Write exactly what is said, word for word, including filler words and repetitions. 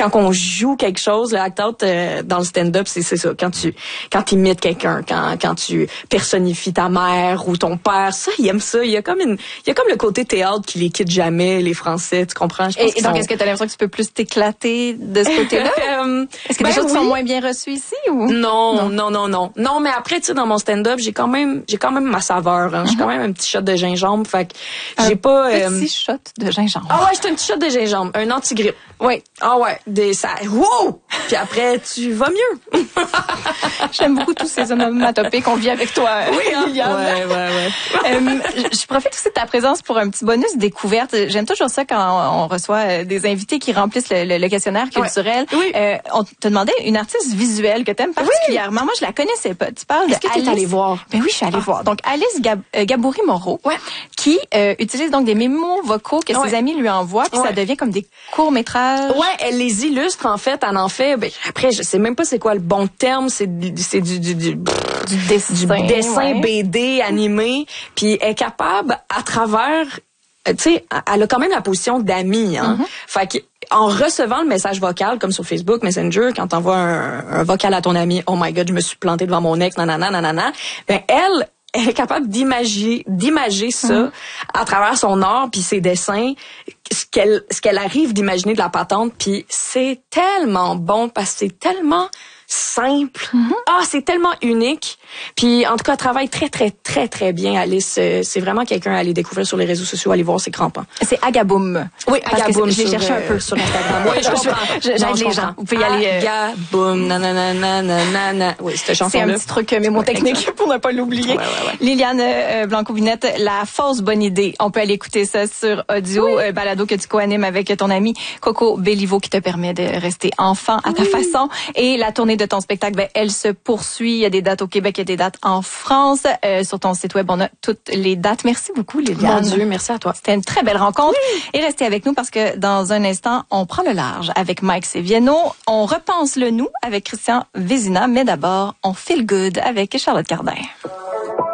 quand on joue quelque chose, le act out euh, dans le stand-up, c'est c'est ça. Quand tu quand t'imites quelqu'un, quand quand tu personnifies ta mère ou ton père, ça, ils aiment ça. Il y a comme une, il y a comme le côté théâtre qui les quitte jamais, les Français, tu comprends? Je pense et, et donc, sont... est-ce que tu as l'impression que tu peux plus t'éclater de ce côté-là? euh, est-ce que ben des choses oui. sont moins bien reçues ici ou? Non, non, non, non, non. Non, mais après, tu sais, dans mon stand-up, j'ai quand même, j'ai quand même ma saveur. Hein. Mm-hmm. J'ai quand même un petit shot de gingembre, fait que j'ai un pas. Un petit euh... shot de gingembre. Ah ouais, c'est un petit shot de gingembre, un anti-grippe. Oui. Ah ouais, des ça. Wow! Puis après, tu vas mieux. J'aime beaucoup tous ces onomatopées qu'on vit avec toi, oui, hein? Liliane. Ouais, ouais, ouais. euh, je, je profite aussi de ta présence pour un petit bonus découverte. J'aime toujours ça quand on, on reçoit des invités qui remplissent le, le, le questionnaire culturel. Ouais. Oui. Euh, on te demandait une artiste visuelle que t'aimes particulièrement. Oui. Moi, je la connaissais pas. Tu parles Est-ce de que tu es allée voir? Ben oui, je suis allée ah. voir. Donc, Alice Gab euh, Gaboury-Moreau, ouais. qui euh, utilise donc des mémos vocaux que ouais. ses amis lui envoient, puis ouais. ça devient comme des courts-métrages. Ouais, elle les illustre, en fait. Elle en fait, ben, après, je sais même pas c'est quoi le bon terme. C'est, c'est du, du, du, du dessin, du dessin ouais. B D animé. Puis elle est capable, à travers, tu sais, elle a quand même la position d'amie, hein. Mm-hmm. Fait que, en recevant le message vocal, comme sur Facebook, Messenger, quand t'envoies un, un vocal à ton ami, oh my god, je me suis plantée devant mon ex, nanana, nanana, ben, elle, elle est capable d'imager, d'imager ça mm. à travers son art puis ses dessins, ce qu'elle, ce qu'elle arrive d'imaginer de la patente, puis c'est tellement bon parce que c'est tellement simple. Mm-hmm. Ah, c'est tellement unique. Puis en tout cas, elle travaille très très très très bien, Alice. C'est vraiment quelqu'un à aller découvrir sur les réseaux sociaux, aller voir ses crampons. C'est Agaboum. Oui, Agaboum. Je l'ai cherché euh, un peu sur Instagram. Oui, je comprends. J'aide les gens. Vous pouvez y aller. Agaboum, nanana, nanana. Oui, cette chanson-là. C'est un petit truc mémotechnique pour ne pas l'oublier. Ouais, ouais, ouais. Liliane euh, Blanco-Vinette, la fausse bonne idée. On peut aller écouter ça sur audio, oui. euh, balado que tu co-animes avec ton ami Coco Béliveau qui te permet de rester enfant à ta oui. façon. Et la tournée de ton spectacle, ben, elle se poursuit. Il y a des dates au Québec, il y a des dates en France. Euh, sur ton site web, on a toutes les dates. Merci beaucoup, Liliane. Mon Dieu, merci à toi. C'était une très belle rencontre. Oui. Et restez avec nous parce que dans un instant, on prend le large avec Mike Seviano. On repense le nous avec Christian Vézina. Mais d'abord, on feel good avec Charlotte Cardin.